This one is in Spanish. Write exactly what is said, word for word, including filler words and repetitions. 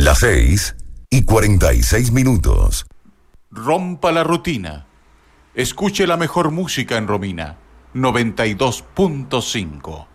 Las seis y cuarenta y seis minutos. Rompa la rutina. Escuche la mejor música en Romina. noventa y dos punto cinco.